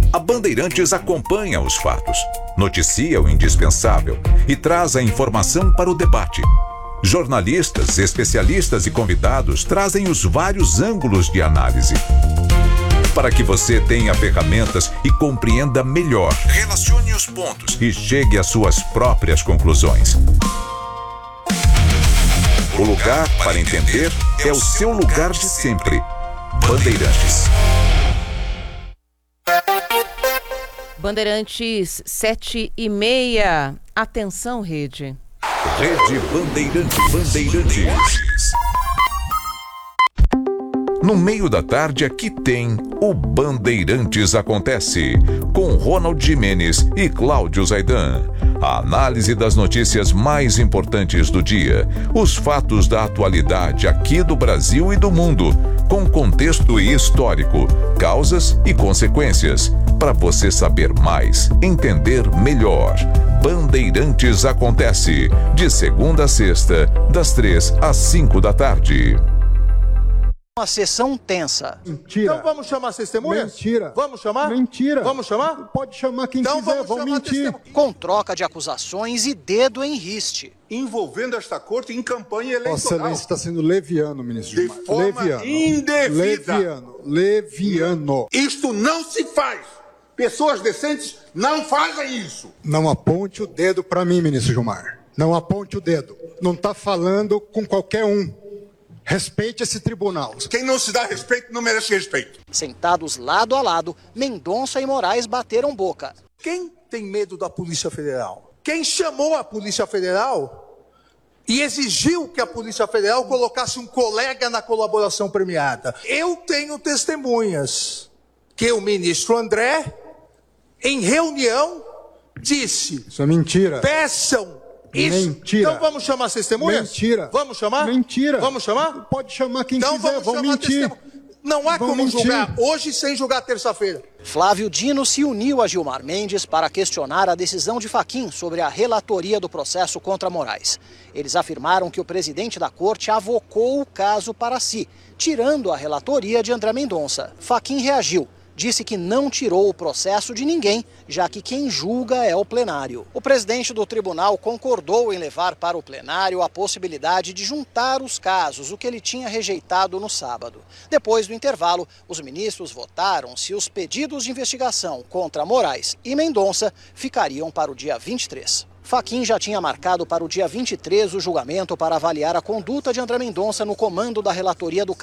A Bandeirantes acompanha os fatos, noticia o indispensável e traz a informação para o debate. Jornalistas, especialistas e convidados trazem os vários ângulos de análise, para que você tenha ferramentas e compreenda melhor. Relacione os pontos e chegue às suas próprias conclusões. O lugar para entender é o seu lugar de sempre. Bandeirantes. Bandeirantes 7h30. Atenção, rede. Rede Bandeirantes. No meio da tarde aqui tem o Bandeirantes Acontece, com Ronald Gimenez e Cláudio Zaidan. A análise das notícias mais importantes do dia, os fatos da atualidade aqui do Brasil e do mundo, com contexto histórico, causas e consequências, para você saber mais, entender melhor. Bandeirantes Acontece, de segunda a sexta, das 3 às 5 da tarde. Uma sessão tensa. Mentira. Então vamos chamar as testemunhas? Mentira. Vamos chamar? Mentira. Vamos chamar? Pode chamar quem então quiser, vão mentir. Com troca de acusações e dedo em riste. Envolvendo esta corte em campanha eleitoral. Vossa Excelência está sendo leviano, ministro De Gilmar. forma Leviano. indevida. Leviano. Isto não se faz. Pessoas decentes não fazem isso. Não aponte o dedo para mim, ministro Gilmar. Não aponte o dedo. Não está falando com qualquer um. Respeite esse tribunal. Quem não se dá respeito não merece respeito. Sentados lado a lado, Mendonça e Moraes bateram boca. Quem tem medo da Polícia Federal? Quem chamou a Polícia Federal e exigiu que a Polícia Federal colocasse um colega na colaboração premiada? Eu tenho testemunhas que o ministro André, em reunião, disse... Isso é mentira. Peçam... Isso. Mentira. Então vamos chamar as testemunhas? Mentira. Vamos chamar? Mentira. Vamos chamar? Pode chamar quem então quiser, vão mentir. Não há como mentir. julgar hoje sem julgar terça-feira. Flávio Dino se uniu a Gilmar Mendes para questionar a decisão de Fachin sobre a relatoria do processo contra Moraes. Eles afirmaram que o presidente da corte avocou o caso para si, tirando a relatoria de André Mendonça. Fachin reagiu. Disse que não tirou o processo de ninguém, já que quem julga é o plenário. O presidente do tribunal concordou em levar para o plenário a possibilidade de juntar os casos, o que ele tinha rejeitado no sábado. Depois do intervalo, os ministros votaram se os pedidos de investigação contra Moraes e Mendonça ficariam para o dia 23. Fachin já tinha marcado para o dia 23 o julgamento para avaliar a conduta de André Mendonça no comando da relatoria do